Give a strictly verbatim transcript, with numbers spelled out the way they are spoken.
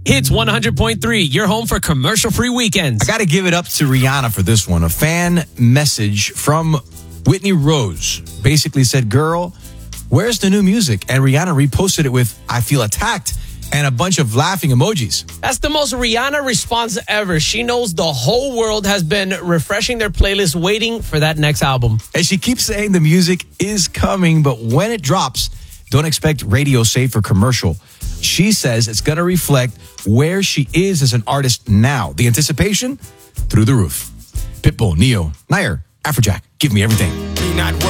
Hits one hundred point three, your home for commercial-free weekends. I got to give it up to Rihanna for this one. A fan message from Whitney Rose basically said, girl, where's the new music? And Rihanna reposted it with, I feel attacked, and a bunch of laughing emojis. That's the most Rihanna response ever. She knows the whole world has been refreshing their playlist, waiting for that next album. And she keeps saying the music is coming, but when it drops, don't expect radio safe or commercial. She says it's going to reflect where she is as an artist now. The anticipation, through the roof. Pitbull, Neo, Nair, Afrojack, give me everything.